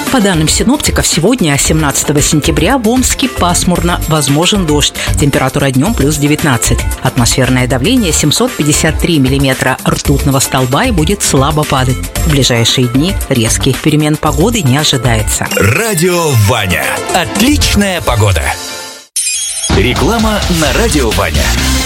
По данным синоптиков, сегодня, 17 сентября, в Омске пасмурно, возможен дождь. Температура днем плюс 19. Атмосферное давление 753 миллиметра ртутного столба и будет слабо падать. В ближайшие дни резких перемен погоды не ожидается. Радио Ваня. Отличная погода. Реклама на Радио Ваня.